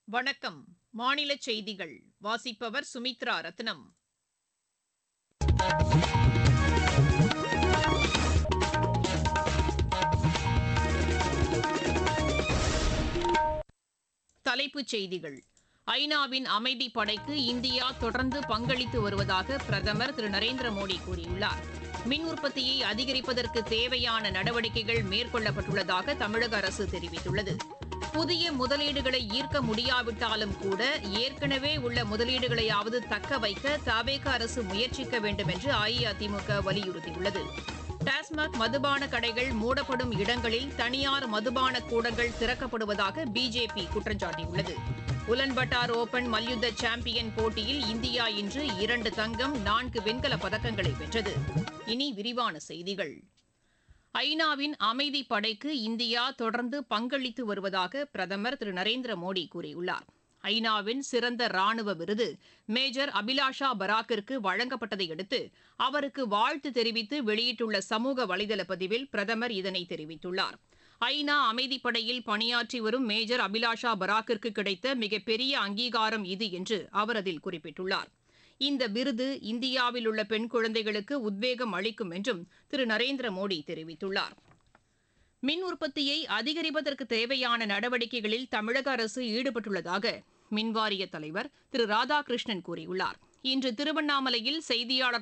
வணக்கம். மாநில செய்திகள் வாசிப்பவர் சுமித்ரா ரத்னம். தலைப்புச் செய்திகள். ஐநாவின் அமைதி படைக்கு இந்தியா தொடர்ந்து பங்களித்து வருவதாக பிரதமர் திரு நரேந்திர மோடி கூறியுள்ளார். மின் உற்பத்தியை அதிகரிப்பதற்கு தேவையான நடவடிக்கைகள் மேற்கொள்ளப்பட்டுள்ளதாக தமிழக அரசு தெரிவித்துள்ளது. புதிய முதலீடுகளை ஈர்க்க முடியாவிட்டாலும் கூட ஏற்கனவே உள்ள முதலீடுகளையாவது தக்க வைக்க தவேக அரசு முயற்சிக்க வேண்டும் என்று அஇஅதிமுக வலியுறுத்தியுள்ளது. டாஸ்மாக் மதுபான கடைகள் மூடப்படும் இடங்களில் தனியார் மதுபான கூடங்கள் திறக்கப்படுவதாக பிஜேபி குற்றம் சாட்டியுள்ளது. உலன்பட்டார் ஓபன் மல்யுத்த சாம்பியன் போட்டியில் இந்தியா இன்று 2 தங்கம் 4 வெண்கலப் பதக்கங்களை வென்றது. இனி விரிவான செய்திகள். ஐநாவின் அமைதி படைக்கு இந்தியா தொடர்ந்து பங்களித்து வருவதாக பிரதமர் திரு நரேந்திர மோடி கூறியுள்ளார். ஐநாவின் சிறந்த ராணுவ விருது மேஜர் அபிலாஷா பராக்கிற்கு வழங்கப்பட்டதை அடுத்து அவருக்கு வாழ்த்து தெரிவித்து வெளியிட்டுள்ள சமூக வலைதள பதிவில் பிரதமர் இதனை தெரிவித்துள்ளார். ஐநா அமைதிப்படையில் பணியாற்றி வரும் மேஜர் அபிலாஷா பராக்கிற்கு கிடைத்த மிகப்பெரிய அங்கீகாரம் இது என்று அவர் அதில் குறிப்பிட்டுள்ளார். இந்த விருது இந்தியாவில் உள்ள பெண் குழந்தைகளுக்கு உத்வேகம் அளிக்கும் என்றும் திரு நரேந்திர மோடி தெரிவித்துள்ளார். மின் உற்பத்தியை அதிகரிப்பதற்கு தேவையான நடவடிக்கைகளில் தமிழக அரசு ஈடுபட்டுள்ளதாக மின்வாரிய தலைவர் திரு ராதாகிருஷ்ணன் கூறியுள்ளார். இன்று திருவண்ணாமலையில் செய்தியாளர்